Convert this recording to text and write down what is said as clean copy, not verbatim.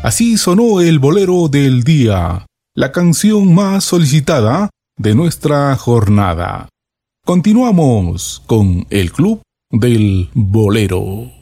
Así sonó el bolero del día, la canción más solicitada de nuestra jornada. Continuamos con el Club del Bolero.